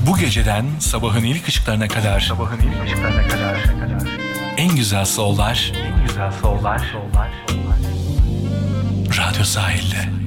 Bu geceden sabahın ilk ışıklarına kadar en güzel sollar Radyo Sahil'de.